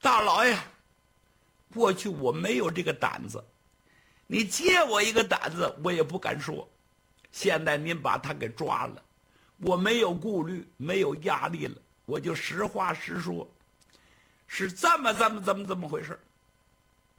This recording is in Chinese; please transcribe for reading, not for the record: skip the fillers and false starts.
大老爷，过去我没有这个胆子，你借我一个胆子，我也不敢说。现在您把他给抓了，我没有顾虑，没有压力了，我就实话实说，是这么回事。